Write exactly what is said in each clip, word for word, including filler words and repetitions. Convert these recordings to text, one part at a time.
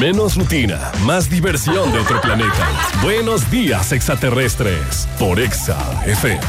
Menos rutina, más diversión de otro planeta. Buenos días, extraterrestres, por Exa F M.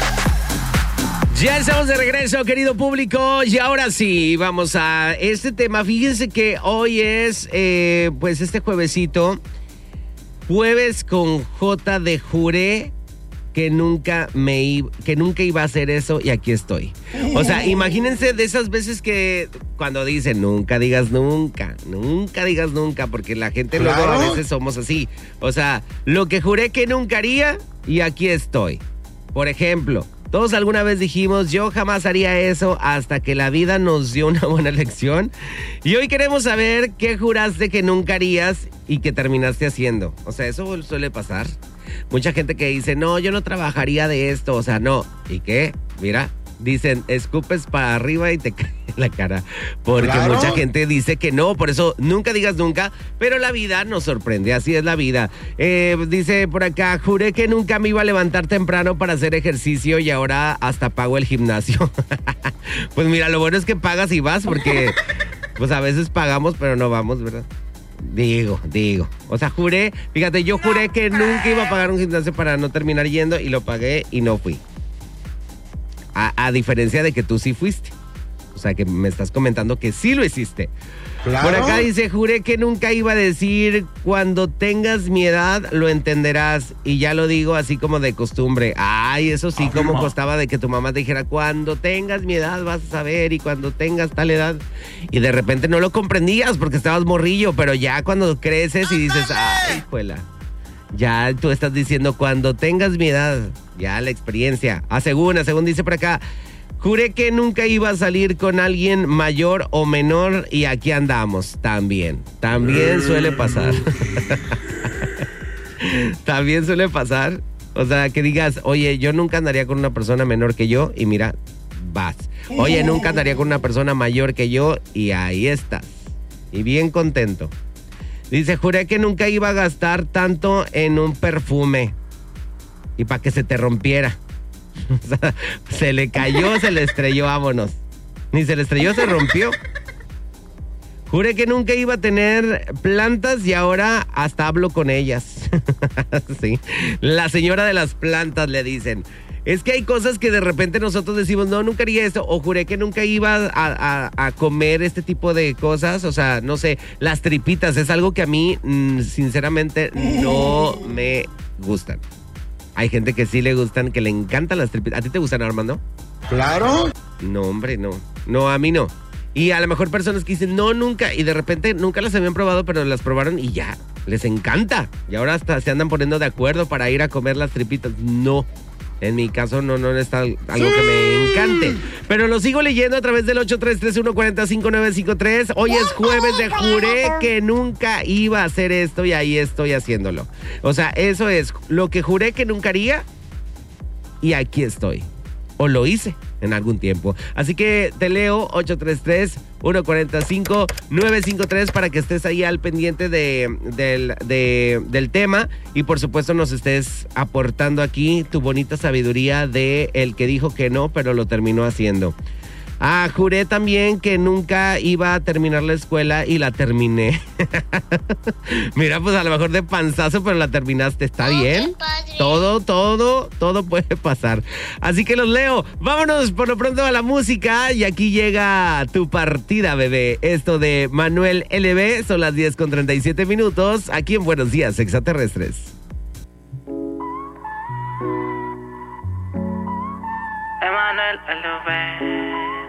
Ya estamos de regreso, querido público, y ahora sí, vamos a este tema. Fíjense que hoy es, eh, pues este juevesito, jueves con J de juré que nunca me iba, que nunca iba a hacer eso y aquí estoy. O sea, imagínense de esas veces que cuando dicen nunca digas nunca, nunca digas nunca, porque la gente Claro. luego a veces somos así. O sea, lo que juré que nunca haría y aquí estoy. Por ejemplo, todos alguna vez dijimos, yo jamás haría eso hasta que la vida nos dio una buena lección. Y hoy queremos saber qué juraste que nunca harías y que terminaste haciendo. O sea, eso suele pasar. Mucha gente que dice, no, yo no trabajaría de esto. O sea, no. ¿Y qué? Mira, dicen, escupes para arriba y te cae en la cara. Porque Claro. mucha gente dice que no. Por eso, nunca digas nunca. Pero la vida nos sorprende. Así es la vida. Eh, dice por acá, juré que nunca me iba a levantar temprano para hacer ejercicio y ahora hasta pago el gimnasio. Pues mira, lo bueno es que pagas y vas porque pues a veces pagamos pero no vamos, ¿verdad? Digo, digo. O sea, juré, fíjate, yo juré que nunca iba a pagar un gimnasio para no terminar yendo y lo pagué y no fui. A, a diferencia de que tú sí fuiste. O sea, que me estás comentando que sí lo hiciste. Claro. Por acá dice, juré que nunca iba a decir, cuando tengas mi edad lo entenderás. Y ya lo digo así como de costumbre. Ay, eso sí, como costaba de que tu mamá te dijera, cuando tengas mi edad vas a saber y cuando tengas tal edad. Y de repente no lo comprendías porque estabas morrillo, pero ya cuando creces y dices, ay, juela. Ya tú estás diciendo, cuando tengas mi edad, ya la experiencia. A según, según dice por acá, juré que nunca iba a salir con alguien mayor o menor y aquí andamos. También, también suele pasar. También suele pasar. O sea, que digas, oye, yo nunca andaría con una persona menor que yo y mira, vas. Oye, nunca andaría con una persona mayor que yo y ahí estás. Y bien contento. Dice, juré que nunca iba a gastar tanto en un perfume y para que se te rompiera. O sea, se le cayó, se le estrelló, vámonos. Ni se le estrelló, se rompió. Juré que nunca iba a tener plantas y ahora hasta hablo con ellas. Sí. La señora de las plantas le dicen. Es que hay cosas que de repente nosotros decimos, no, nunca haría esto. O juré que nunca iba a, a, a comer este tipo de cosas. O sea, no sé, las tripitas es algo que a mí, mmm, sinceramente, no me gustan. Hay gente que sí le gustan, que le encantan las tripitas. ¿A ti te gustan, Armando? Claro. No, hombre, no. No, a mí no. Y a lo mejor personas que dicen, no, nunca. Y de repente nunca las habían probado, pero las probaron y ya, les encanta. Y ahora hasta se andan poniendo de acuerdo para ir a comer las tripitas. No. En mi caso no, no está algo que me encante. Pero lo sigo leyendo a través del ocho tres tres uno cuatro cinco nueve cinco tres. Hoy es jueves de juré que nunca iba a hacer esto y ahí estoy haciéndolo. O sea, eso es lo que juré que nunca haría y aquí estoy. O lo hice en algún tiempo. Así que te leo ocho tres tres uno cuatro cinco nueve cinco tres para que estés ahí al pendiente de, del, de, del tema y por supuesto nos estés aportando aquí tu bonita sabiduría de el que dijo que no, pero lo terminó haciendo. Ah, juré también que nunca iba a terminar la escuela y la terminé. Mira, pues a lo mejor de panzazo, pero la terminaste. ¿Está bien? Todo, todo, todo puede pasar. Así que los leo. Vámonos por lo pronto a la música y aquí llega tu partida, bebé. Esto de Manuel L B, son las diez con treinta y siete minutos, aquí en Buenos Días, Extraterrestres. Emanuel L B.